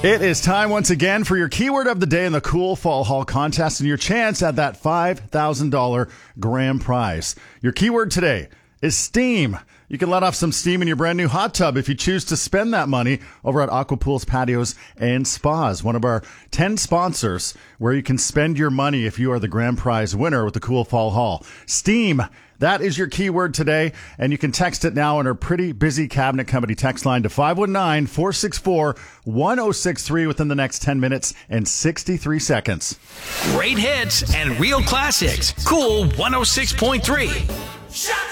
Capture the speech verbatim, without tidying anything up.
It is time once again for your keyword of the day in the Cool Fall Haul contest and your chance at that five thousand dollars grand prize. Your keyword today is steam. You can let off some steam in your brand new hot tub if you choose to spend that money over at Aqua Pools, Patios, and Spas, one of our ten sponsors where you can spend your money if you are the grand prize winner with the Cool Fall Haul. Steam. That is your keyword today, and you can text it now on our pretty busy Cabinet Company text line to five one nine, four six four, one oh six three within the next ten minutes and sixty-three seconds. Great hits and real classics. Cool one oh six point three. Shots